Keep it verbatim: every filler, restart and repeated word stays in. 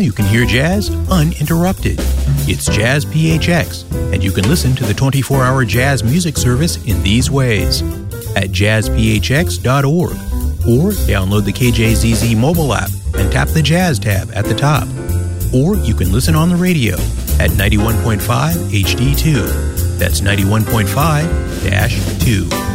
you can hear jazz uninterrupted. It's Jazz P H X, and you can listen to the twenty-four hour jazz music service in these ways: at jazz p h x dot org, or download the K J Z Z mobile app and tap the Jazz tab at the top. Or you can listen on the radio at ninety-one point five H D two. That's ninety-one point five dash two.